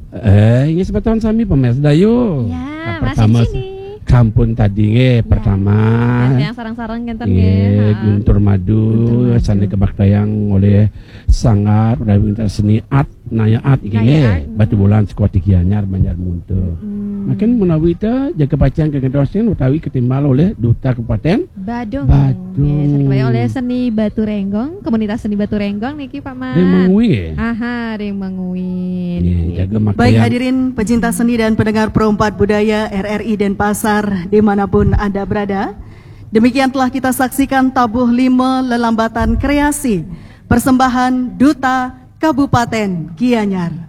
Ini sebetulnya sami pemirsa dayu. Ya, pertama masih sini. Kampun tadi pertama. Yang sarang-sarang ngenten Guntur Madu, sani kebaktayang oleh sangat dari seni art, naya art iki batu bolan sekuat iki anyar Banjar Muntu. Makin menawi ta jaga pacan ke dosen utawi ketimbal oleh Duta Kabupaten Badung. Yes, oleh seni Batu Renggong, komunitas seni Batu Renggong niki Pak Man. Mengui. Ring Mengui. Baik hadirin pecinta seni dan pendengar Pro4 Budaya RRI Denpasar dimanapun Anda berada. Demikian telah kita saksikan tabuh 5 lelambatan kreasi persembahan Duta Kabupaten Gianyar.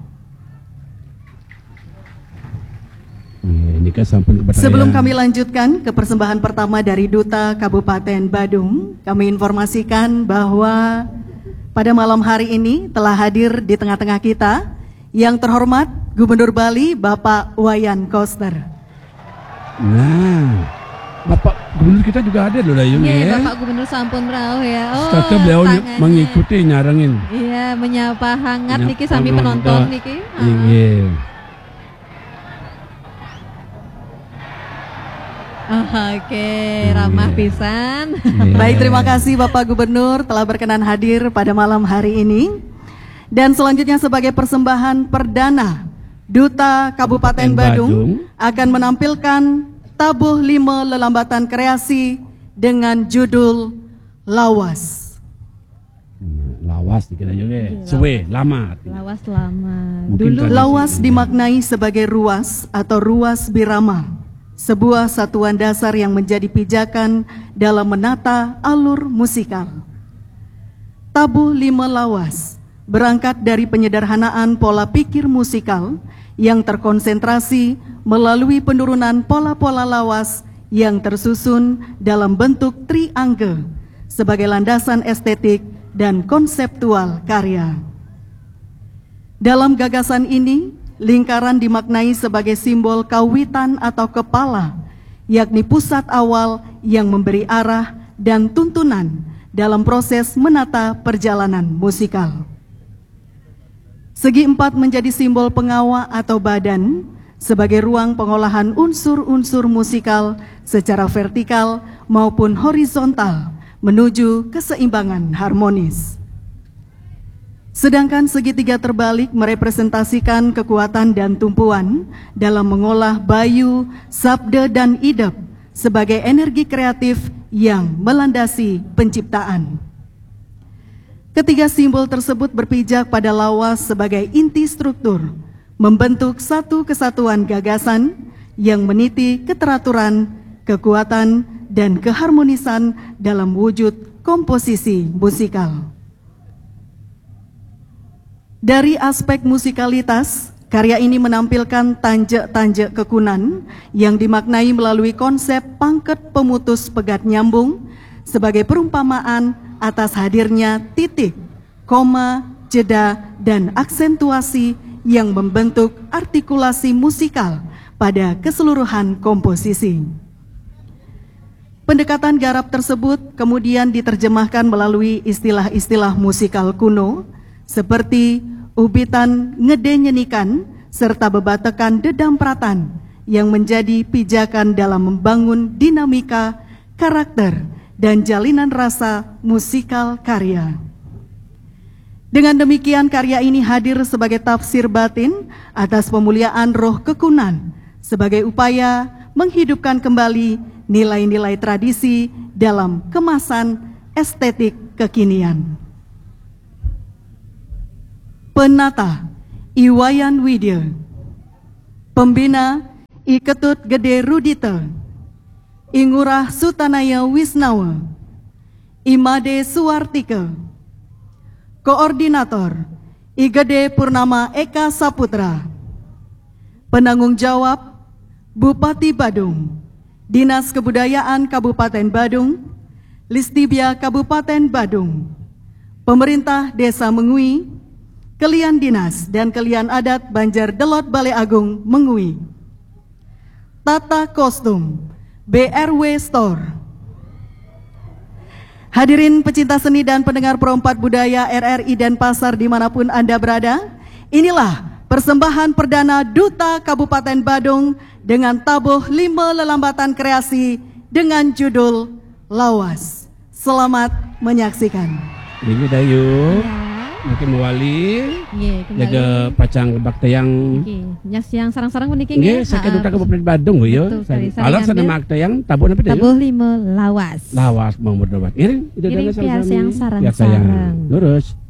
Sebelum kami lanjutkan ke persembahan pertama dari Duta Kabupaten Badung, kami informasikan bahwa pada malam hari ini telah hadir di tengah-tengah kita yang terhormat Gubernur Bali Bapak Wayan Koster. Nah, Bapak Gubernur kita juga ada loh Dayung ya. Bapak Gubernur sampun rauh ya. Kata beliau mengikuti nyarengin. Iya, menyapa hangat niki sambil penonton niki. Iya. Oke, ramah pisan. Baik, terima kasih Bapak Gubernur telah berkenan hadir pada malam hari ini. Dan selanjutnya sebagai persembahan perdana, Duta Kabupaten Badung akan menampilkan tabuh 5 lelambatan kreasi dengan judul Lawas. Lawas dikira juga. Suwe, lama. Lawas lama. Lawas dimaknai sebagai ruas atau ruas birama. Sebuah satuan dasar yang menjadi pijakan dalam menata alur musikal. Tabuh 5 lawas berangkat dari penyederhanaan pola pikir musikal yang terkonsentrasi melalui penurunan pola-pola lawas yang tersusun dalam bentuk triangge sebagai landasan estetik dan konseptual karya. Dalam gagasan ini, lingkaran dimaknai sebagai simbol kawitan atau kepala, yakni pusat awal yang memberi arah dan tuntunan dalam proses menata perjalanan musikal. Segi 4 menjadi simbol pengawa atau badan sebagai ruang pengolahan unsur-unsur musikal secara vertikal maupun horizontal menuju keseimbangan harmonis. Sedangkan segitiga terbalik merepresentasikan kekuatan dan tumpuan dalam mengolah bayu, sabda, dan idep sebagai energi kreatif yang melandasi penciptaan. Ketiga simbol tersebut berpijak pada lawas sebagai inti struktur, membentuk satu kesatuan gagasan yang meniti keteraturan, kekuatan, dan keharmonisan dalam wujud komposisi musikal. Dari aspek musikalitas, karya ini menampilkan tanjak-tanjak kekunan yang dimaknai melalui konsep pangket pemutus pegat nyambung sebagai perumpamaan atas hadirnya titik, koma, jeda, dan aksentuasi yang membentuk artikulasi musikal pada keseluruhan komposisi. Pendekatan garap tersebut kemudian diterjemahkan melalui istilah-istilah musikal kuno seperti ubitan ngede-nyenikan serta bebatekan dedampratan yang menjadi pijakan dalam membangun dinamika, karakter, dan jalinan rasa musikal karya. Dengan demikian karya ini hadir sebagai tafsir batin atas pemuliaan roh kekunan sebagai upaya menghidupkan kembali nilai-nilai tradisi dalam kemasan estetik kekinian. Penata Iwayan Widya, Pembina I Ketut Gede Rudita, Ingurah Sutanaya Wisnawa, Imade Suwartika, Koordinator I Gede Purnama Eka Saputra, Penanggung Jawab Bupati Badung, Dinas Kebudayaan Kabupaten Badung, Listibia Kabupaten Badung, Pemerintah Desa Mengui, Kelian Dinas dan Kelian Adat Banjar Delot Balai Agung Mengui, Tata Kostum BRW Store. Hadirin pecinta seni dan pendengar Pro4 Budaya RRI Denpasar dimanapun Anda berada, inilah persembahan perdana Duta Kabupaten Badung dengan tabuh 5 lelambatan kreasi dengan judul Lawas. Selamat menyaksikan. Ini dayu. Ya. Mungkin mewali. Nggih, kembali. Jaga pacang baktayang. Nggih, nyas yang sarang-sarang puniki Nggih, sakit Duta Kabupaten Badung yo. Betul sekali. Saya Alat sana ngambil maktayang tabuh apa dayu? tabuh 5 lawas. Lawas mau berdoa. Iring, Iring pias yang sarang-sarang. Lurus.